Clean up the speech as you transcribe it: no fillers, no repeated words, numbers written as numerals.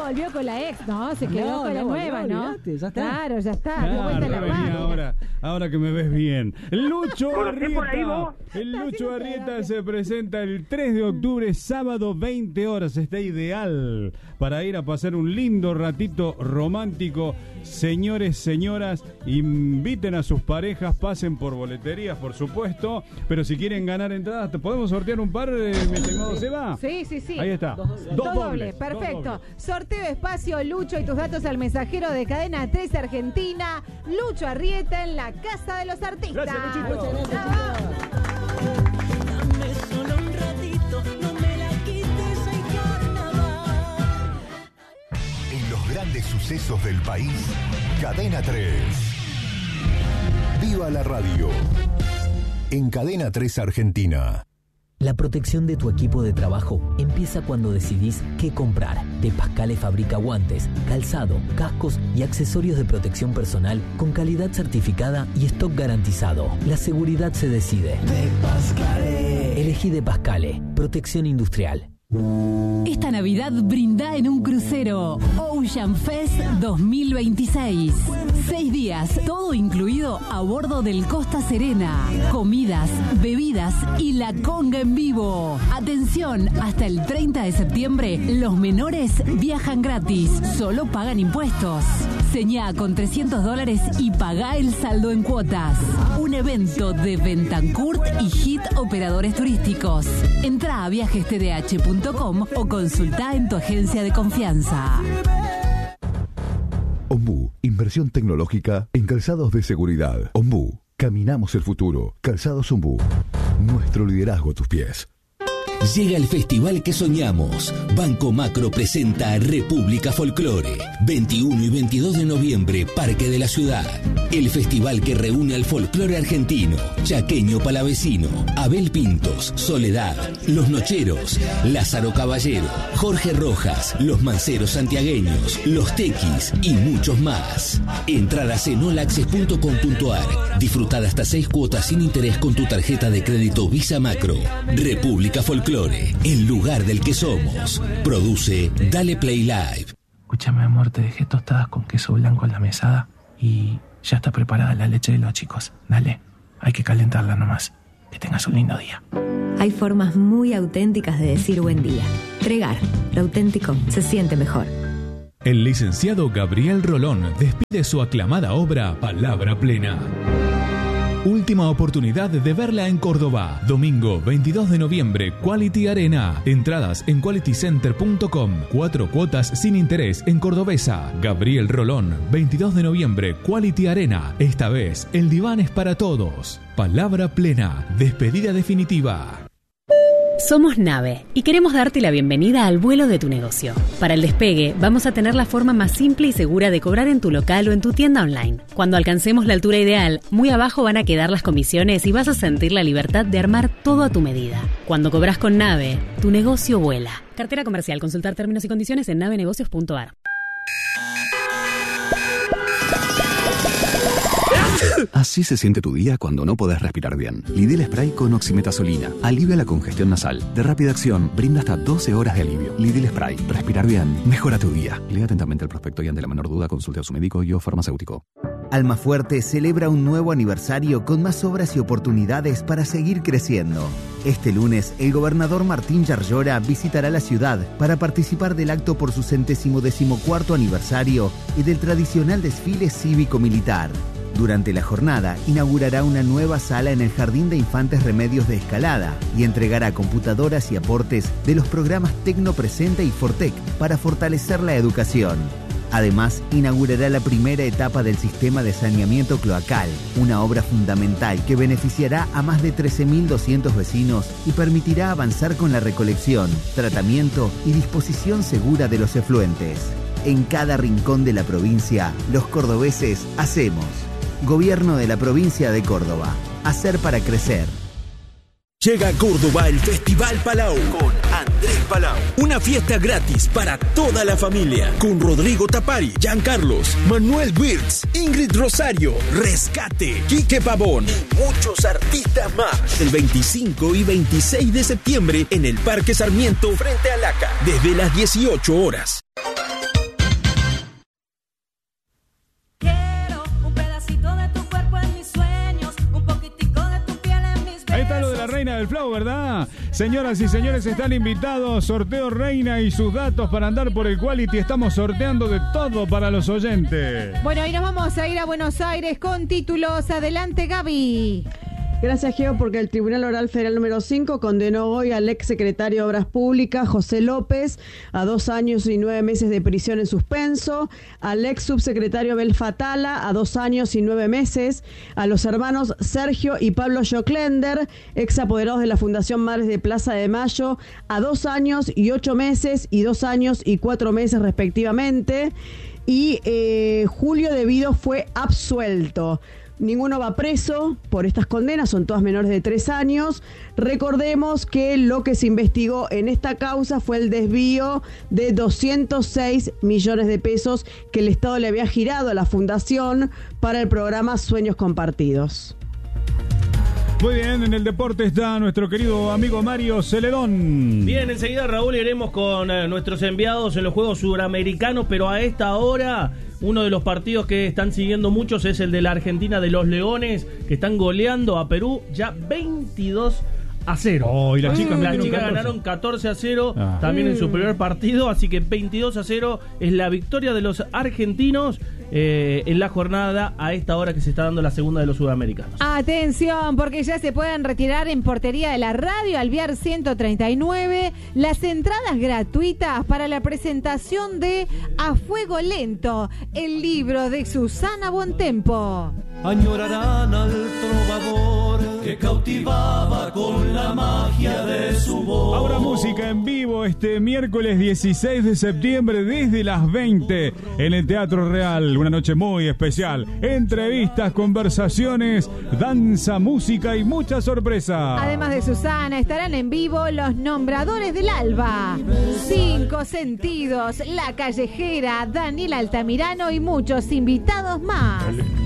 volvió con la ex, ¿no? Se quedó con la nueva, ¿no? Olvidate, ya está. Claro, ya está. Claro, Dio vuelta la página. ahora que me ves bien. Lucho ¿Conocés por ahí Arrieta. vos? El Lucho Arrieta se presenta el 3 de octubre, sábado, 20 horas. Está ideal para ir a pasar un lindo ratito romántico. Señores, señoras, inviten a sus parejas, pasen por boleterías, por supuesto. Pero si quieren ganar entradas, ¿podemos sortear un par, mi estimado Seba? Sí. Ahí está. Dos dobles. Perfecto. Sorteo espacio, Lucho, y tus datos al mensajero de Cadena 3 Argentina. Lucho Arrieta en la Casa de los Artistas. Gracias, Luchito. Muchas gracias, chicos. Dame solo un ratito, no me la quites, hay carnaval. En los grandes sucesos del país, Cadena 3. Viva la radio. En Cadena 3 Argentina. La protección de tu equipo de trabajo empieza cuando decidís qué comprar. De Pascale fabrica guantes, calzado, cascos y accesorios de protección personal con calidad certificada y stock garantizado. La seguridad se decide. De Pascale. Elegí De Pascale. Protección industrial. Esta Navidad brinda en un crucero Ocean Fest 2026. 6 días, todo incluido a bordo del Costa Serena. Comidas, bebidas y la conga en vivo. Atención, hasta el 30 de septiembre los menores viajan gratis, solo pagan impuestos. Señá con $300 y pagá el saldo en cuotas. Un evento de Bentancourt y Hit Operadores Turísticos. Entrá a viajestdh.com o consultá en tu agencia de confianza. Ombú, inversión tecnológica en calzados de seguridad. Ombú, caminamos el futuro. Calzados Ombú, nuestro liderazgo a tus pies. Llega el festival que soñamos. Banco Macro presenta República Folclore. 21 y 22 de noviembre, Parque de la Ciudad. El festival que reúne al folclore argentino, chaqueño palavecino, Abel Pintos, Soledad, Los Nocheros, Lázaro Caballero, Jorge Rojas, Los Manceros Santiagueños, Los Tequis y muchos más. Entradas en olaccess.com.ar. Disfrutar hasta 6 cuotas sin interés con tu tarjeta de crédito Visa Macro. República Folclore, el lugar del que somos. Produce Dale Play Live. Escúchame, amor, te dejé tostadas con queso blanco en la mesada y ya está preparada la leche de los chicos. Dale, hay que calentarla nomás. Que tengas un lindo día. Hay formas muy auténticas de decir buen día. Tregar, lo auténtico se siente mejor. El licenciado Gabriel Rolón despide su aclamada obra Palabra Plena. Última oportunidad de verla en Córdoba. Domingo 22 de noviembre, Quality Arena. Entradas en qualitycenter.com. 4 cuotas sin interés en Cordobesa. Gabriel Rolón, 22 de noviembre, Quality Arena. Esta vez, el diván es para todos. Palabra Plena. Despedida definitiva. Somos Nave y queremos darte la bienvenida al vuelo de tu negocio. Para el despegue, vamos a tener la forma más simple y segura de cobrar en tu local o en tu tienda online. Cuando alcancemos la altura ideal, muy abajo van a quedar las comisiones y vas a sentir la libertad de armar todo a tu medida. Cuando cobras con Nave, tu negocio vuela. Cartera comercial. Consultar términos y condiciones en navenegocios.ar. Así se siente tu día cuando no podés respirar bien. Lidl Spray con oximetazolina alivia la congestión nasal. De rápida acción, brinda hasta 12 horas de alivio. Lidl Spray. Respirar bien mejora tu día. Lea atentamente el prospecto y ante la menor duda consulte a su médico y o farmacéutico. Almafuerte celebra un nuevo aniversario con más obras y oportunidades para seguir creciendo. Este lunes, el gobernador Martín Yarlora visitará la ciudad para participar del acto por su 114º aniversario y del tradicional desfile cívico-militar. Durante la jornada, inaugurará una nueva sala en el Jardín de Infantes Remedios de Escalada y entregará computadoras y aportes de los programas Tecnopresente y Fortec para fortalecer la educación. Además, inaugurará la primera etapa del sistema de saneamiento cloacal, una obra fundamental que beneficiará a más de 13.200 vecinos y permitirá avanzar con la recolección, tratamiento y disposición segura de los efluentes. En cada rincón de la provincia, los cordobeses hacemos. Gobierno de la provincia de Córdoba. Hacer para crecer. Llega a Córdoba el Festival Palau con Andrés Palau. Una fiesta gratis para toda la familia. Con Rodrigo Tapari, Giancarlos, Manuel Wirtz, Ingrid Rosario, Rescate, Quique Pavón y muchos artistas más. El 25 y 26 de septiembre en el Parque Sarmiento frente a Laca. Desde las 18 horas. Chau, ¿verdad? Señoras y señores, están invitados. Sorteo Reina y sus datos para andar por el Quality. Estamos sorteando de todo para los oyentes. Bueno, y nos vamos a ir a Buenos Aires con títulos. Adelante, Gaby. Gracias, Geo, porque el Tribunal Oral Federal número 5 condenó hoy al ex secretario de Obras Públicas, José López, a 2 años y 9 meses de prisión en suspenso, al ex subsecretario Abel Fatala a 2 años y 9 meses, a los hermanos Sergio y Pablo Joclender, ex apoderados de la Fundación Madres de Plaza de Mayo, a 2 años y 8 meses y 2 años y 4 meses respectivamente, y Julio Devido fue absuelto. Ninguno va preso por estas condenas, son todas menores de 3 años. Recordemos que lo que se investigó en esta causa fue el desvío de 206 millones de pesos que el Estado le había girado a la Fundación para el programa Sueños Compartidos. Muy bien, en el deporte está nuestro querido amigo Mario Celedón. Bien, enseguida, Raúl, iremos con nuestros enviados en los Juegos Suramericanos, pero a esta hora uno de los partidos que están siguiendo muchos es el de la Argentina de los Leones, que están goleando a Perú ya 22-0. Oh, y las chicas ganaron 14-0 también en su primer partido, así que 22-0 es la victoria de los argentinos en la jornada a esta hora que se está dando la segunda de los sudamericanos. Atención, porque ya se pueden retirar en portería de la radio Alvear 139 las entradas gratuitas para la presentación de A Fuego Lento, el libro de Susana Bontempo. Añorarán al trovador que cautivaba con la magia de su voz. Ahora música en vivo este miércoles 16 de septiembre desde las 20 en el Teatro Real. Una noche muy especial. Entrevistas, conversaciones, danza, música y mucha sorpresa. Además de Susana, estarán en vivo los Nombradores del Alba, 5 Sentidos, La Callejera, Daniel Altamirano y muchos invitados más.